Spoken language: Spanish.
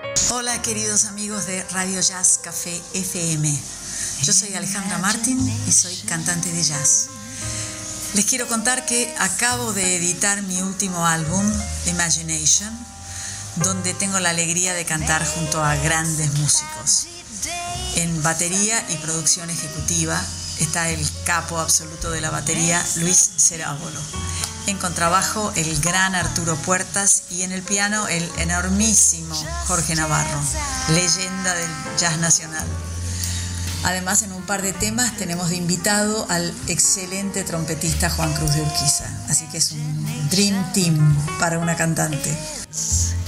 Hola queridos amigos de Radio Jazz Café FM. Yo soy Alejandra Martín y soy cantante de jazz. Les quiero contar que acabo de editar mi último álbum, Imagination, donde tengo la alegría de cantar junto a grandes músicos. En batería y producción ejecutiva está el capo absoluto de la batería, Luis Cerábolo. En contrabajo, el gran Arturo Puertas, y en el piano, el enormísimo Jorge Navarro, leyenda del jazz nacional. Además, en un par de temas tenemos de invitado al excelente trompetista Juan Cruz de Urquiza. Así que es un dream team para una cantante.